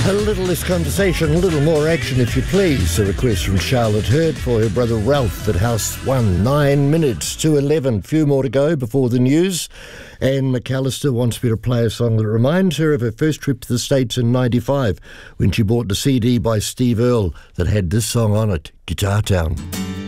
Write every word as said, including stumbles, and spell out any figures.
A little less conversation, a little more action if you please. A request from Charlotte Hurd for her brother Ralph at House one. Nine minutes to eleven. Few more to go before the news. Anne McAllister wants me to play a song that reminds her of her first trip to the States in ninety-five when she bought the C D by Steve Earle that had this song on it, Guitar Town.